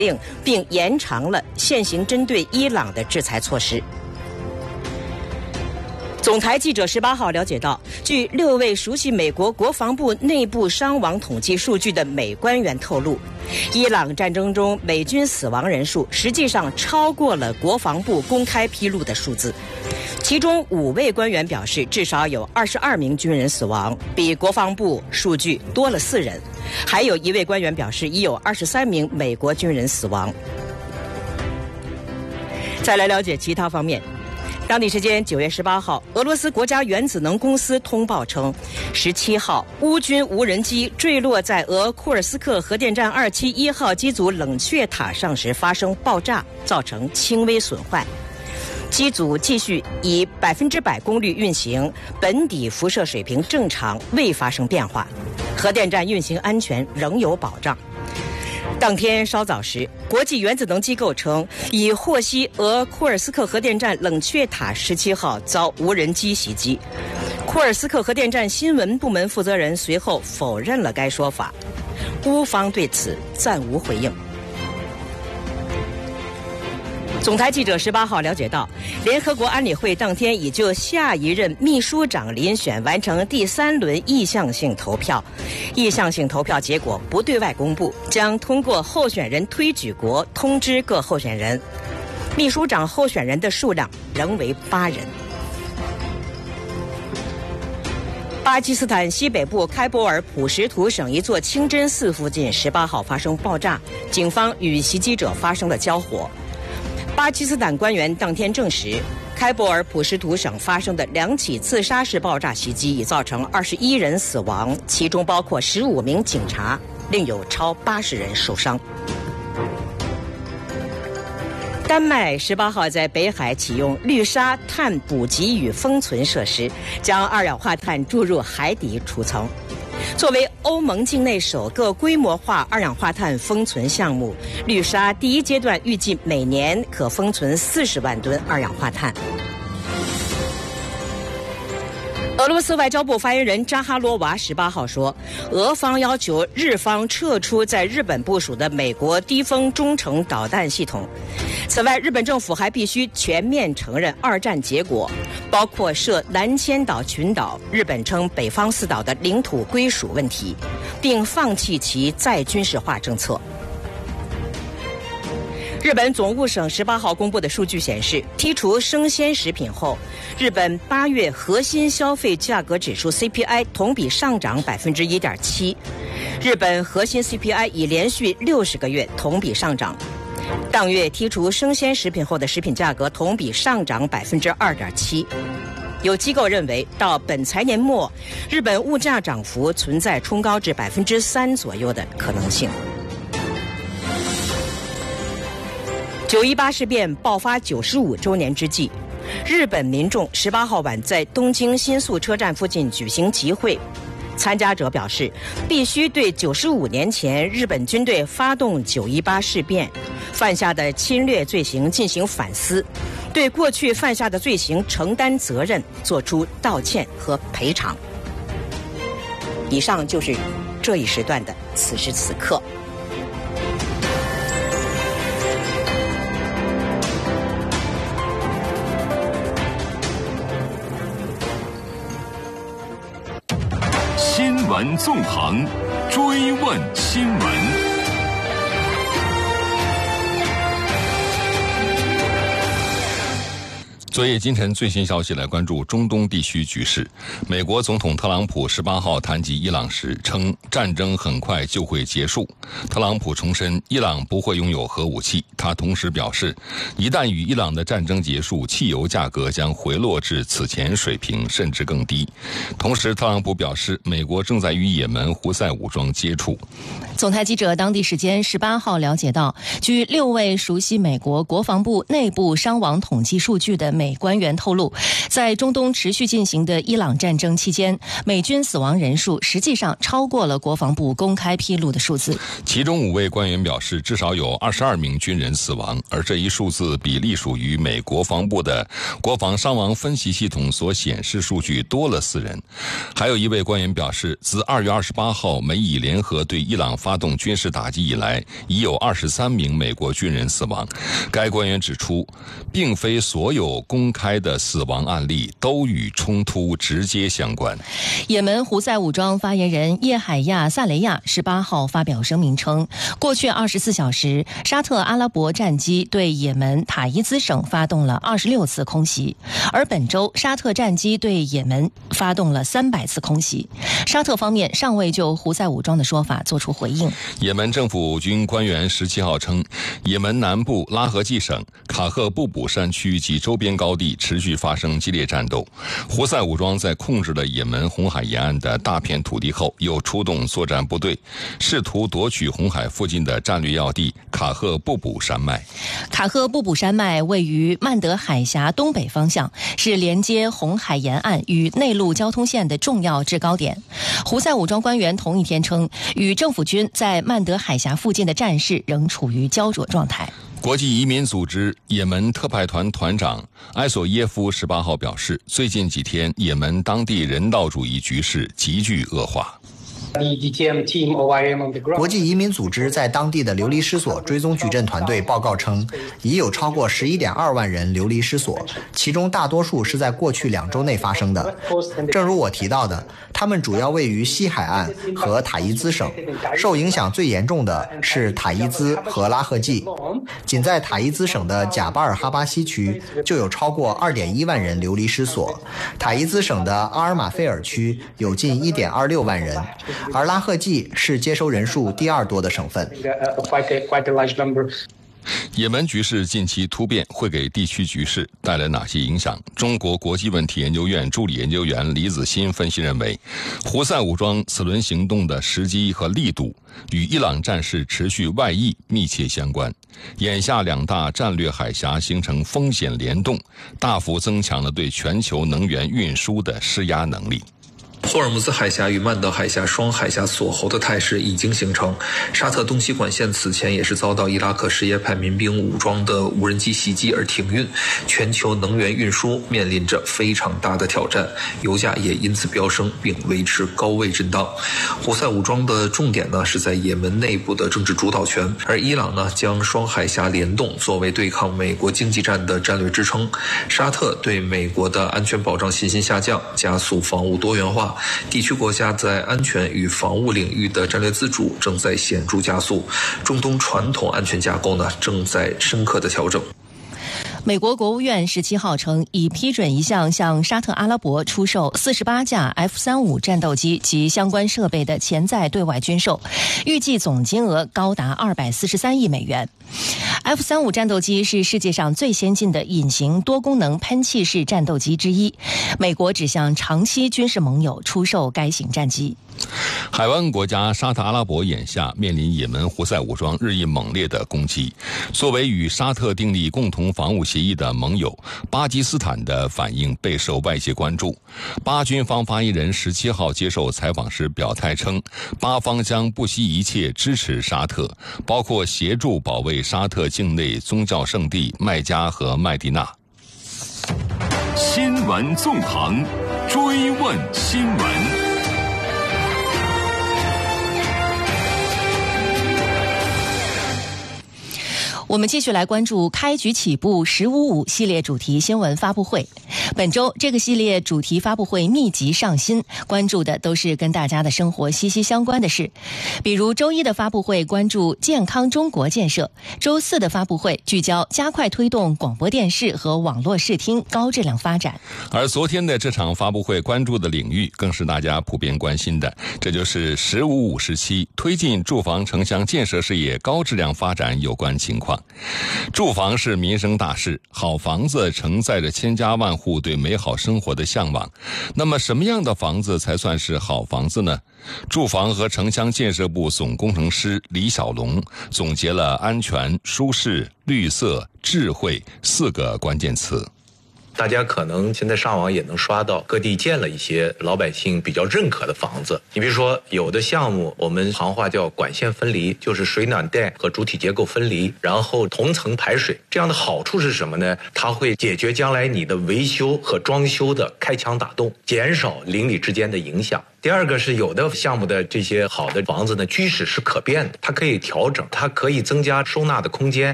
令，并延长了现行针对伊朗的制裁措施。总台记者18号了解到，据6位熟悉美国国防部内部伤亡统计数据的美官员透露，伊朗战争中美军死亡人数实际上超过了国防部公开披露的数字。其中5位官员表示，至少有22名军人死亡，比国防部数据多了4人。还有1位官员表示，已有23名美国军人死亡。再来了解其他方面。当地时间9月18号，俄罗斯国家原子能公司通报称，17号乌军无人机坠落在俄库尔斯克核电站271号机组冷却塔上时发生爆炸，造成轻微损坏。机组继续以100%功率运行，本底辐射水平正常，未发生变化，核电站运行安全仍有保障。当天稍早时，国际原子能机构称已获悉俄库尔斯克核电站冷却塔17号遭无人机袭击。库尔斯克核电站新闻部门负责人随后否认了该说法，乌方对此暂无回应。总台记者18号了解到，联合国安理会当天已就下一任秘书长遴选完成第3轮意向性投票，意向性投票结果不对外公布，将通过候选人推举国通知各候选人。秘书长候选人的数量仍为8人。巴基斯坦西北部开伯尔普什图省一座清真寺附近18号发生爆炸，警方与袭击者发生了交火。巴基斯坦官员当天证实，开伯尔普什图省发生的2起自杀式爆炸袭击已造成21人死亡，其中包括15名警察，另有超80人受伤。丹麦18号在北海启用绿沙碳捕集与封存设施，将二氧化碳注入海底储藏。作为欧盟境内首个规模化二氧化碳封存项目，绿沙第1阶段预计每年可封存40万吨二氧化碳。俄罗斯外交部发言人扎哈罗娃18号说，俄方要求日方撤出在日本部署的美国低风中程导弹系统。此外，日本政府还必须全面承认2战结果，包括涉南千岛群岛日本称北方四岛的领土归属问题，并放弃其再军事化政策。日本总务省18号公布的数据显示，剔除生鲜食品后，日本8月核心消费价格指数 CPI 同比上涨 1.7%， 日本核心 CPI 已连续60个月同比上涨。当月剔除生鲜食品后的食品价格同比上涨 2.7%。有机构认为，到本财年末，日本物价涨幅存在冲高至 3% 左右的可能性。918事变爆发95周年之际，日本民众18号晚在东京新宿车站附近举行集会。参加者表示，必须对95年前日本军队发动918事变犯下的侵略罪行进行反思，对过去犯下的罪行承担责任，做出道歉和赔偿。以上就是这一时段的此时此刻。 新闻纵横，追问新闻。昨夜今晨最新消息来关注中东地区局势。美国总统特朗普18号谈及伊朗时称，战争很快就会结束。特朗普重申，伊朗不会拥有核武器。他同时表示，一旦与伊朗的战争结束，汽油价格将回落至此前水平，甚至更低。同时，特朗普表示，美国正在与也门胡塞武装接触。 总台记者当地时间18号了解到，据6位熟悉美国国防部内部伤亡统计数据的美官员透露，在中东持续进行的伊朗战争期间，美军死亡人数实际上超过了国防部公开披露的数字。 其中5位官员表示，至少有22名军人死亡，而这一数字比隶属于美国防部的国防伤亡分析系统所显示数据多了4人。还有一位官员表示，自2月28号美以联合对伊朗发动军事打击以来，已有23名美国军人死亡。该官员指出，并非所有公开的死亡案例都与冲突直接相关。 也门胡塞武装发言人叶海亚·萨雷亚18号发表声明称，过去24小时，沙特阿拉伯战机对也门塔伊兹省发动了26次空袭，而本周沙特战机对也门发动了300次空袭。沙特方面尚未就胡塞武装的说法作出回应。 也门政府军官员17号称，也门南部拉合济省卡赫布卜山区及周边高地持续发生激烈战斗。胡塞武装在控制了也门红海沿岸的大片土地后，又出动作战部队，试图夺取红海附近的战略要地卡赫布卜山脉。 卡赫布卜山脉位于曼德海峡东北方向，是连接红海沿岸与内陆交通线的重要制高点。胡塞武装官员同一天称，与政府军在曼德海峡附近的战事仍处于焦灼状态。 国际移民组织也门特派团团长埃索耶夫18号表示，最近几天也门当地人道主义局势急剧恶化。 国际移民组织在当地的流离失所追踪矩阵团队报告称，已有超过11.2万人流离失所，其中大多数是在过去2周内发生的。正如我提到的，他们主要位于西海岸和塔伊兹省，受影响最严重的是塔伊兹和拉赫济。仅在塔伊兹省的贾巴尔哈巴西区就有超过2.1万人流离失所，塔伊兹省的阿尔马费尔区有近1.26万人，而拉赫济是接收人数第2多的省份。 也门局势近期突变会给地区局势带来哪些影响？中国国际问题研究院助理研究员李子欣分析认为，胡塞武装此轮行动的时机和力度与伊朗战事持续外溢密切相关。眼下2大战略海峡形成风险联动，大幅增强了对全球能源运输的施压能力。 霍尔木兹海峡与曼德海峡双海峡锁喉的态势已经形成。沙特东西管线此前也是遭到伊拉克什叶派民兵武装的无人机袭击而停运，全球能源运输面临着非常大的挑战，油价也因此飙升并维持高位震荡。胡塞武装的重点呢是在也门内部的政治主导权，而伊朗呢将双海峡联动作为对抗美国经济战的战略支撑。沙特对美国的安全保障信心下降，加速防务多元化，地区国家在安全与防务领域的战略自主正在显著加速，中东传统安全架构呢正在深刻的调整。 美国国务院17号称，已批准一项向沙特阿拉伯出售48架 F-35战斗机及相关设备的潜在对外军售，预计总金额高达243亿美元。F-35战斗机是世界上最先进的隐形多功能喷气式战斗机之一，美国只向长期军事盟友出售该型战机。 海湾国家沙特阿拉伯眼下面临也门胡塞武装日益猛烈的攻击。作为与沙特订立共同防务协议的盟友，巴基斯坦的反应备受外界关注。巴军方发言人17号接受采访时表态称，巴方将不惜一切支持沙特，包括协助保卫沙特境内宗教圣地麦加和麦地那。 新闻纵横，追问新闻。 我们继续来关注开局起步1055系列主题新闻发布会。本周这个系列主题发布会密集上新，关注的都是跟大家的生活息息相关的事。比如周一的发布会关注健康中国建设，周四的发布会聚焦加快推动广播电视和网络视听高质量发展。 而昨天的这场发布会关注的领域更是大家普遍关心的，这就是15-5时期推进住房城乡建设事业高质量发展有关情况。住房是民生大事，好房子承载着千家万户对美好生活的向往。那么什么样的房子才算是好房子呢？住房和城乡建设部总工程师李小龙总结了安全、舒适、绿色、智慧4个关键词。 大家可能现在上网也能刷到各地建了一些老百姓比较认可的房子。你比如说有的项目我们行话叫管线分离，就是水暖电和主体结构分离，然后同层排水。这样的好处是什么呢？它会解决将来你的维修和装修的开墙打洞，减少邻里之间的影响。第二个是有的项目的这些好的房子呢，居室是可变的，它可以调整，它可以增加收纳的空间，